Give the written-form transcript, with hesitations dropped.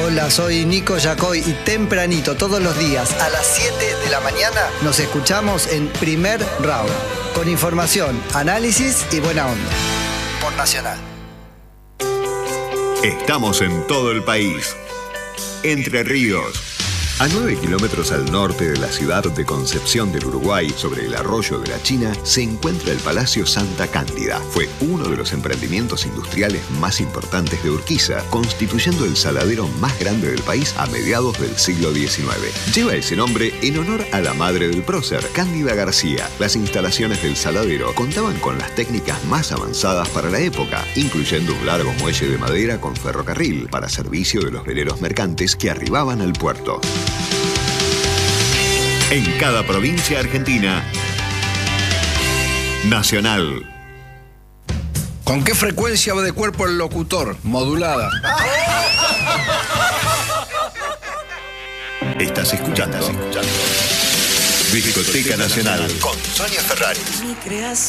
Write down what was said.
Hola, soy Nico Yacoy y tempranito todos los días a las 7 de la mañana nos escuchamos en Primer Round, con información, análisis y buena onda. Por Nacional. Estamos en todo el país. Entre Ríos. A 9 kilómetros al norte de la ciudad de Concepción del Uruguay, sobre el arroyo de la China, se encuentra el Palacio Santa Cándida. Fue uno de los emprendimientos industriales más importantes de Urquiza, constituyendo el saladero más grande del país a mediados del siglo XIX. Lleva ese nombre en honor a la madre del prócer, Cándida García. Las instalaciones del saladero contaban con las técnicas más avanzadas para la época, incluyendo un largo muelle de madera con ferrocarril para servicio de los veleros mercantes que arribaban al puerto. En cada provincia argentina, Nacional. ¿Con qué frecuencia va de cuerpo el locutor? Modulada. Estás escuchando. Discoteca Nacional con Sonia Ferrari.